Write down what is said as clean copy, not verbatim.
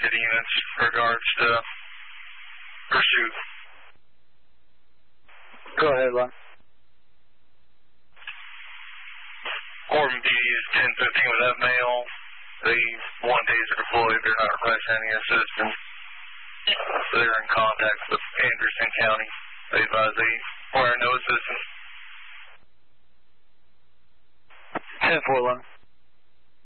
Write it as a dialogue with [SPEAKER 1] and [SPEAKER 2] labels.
[SPEAKER 1] city units in regards to pursuit.
[SPEAKER 2] Go ahead, Lon.
[SPEAKER 1] Corbin PD is 1015 with that mail. The 1 taser deployed. They're not requesting any assistance. They're in contact with Anderson County. They advise they require no assistance.
[SPEAKER 2] 10-4, Lon.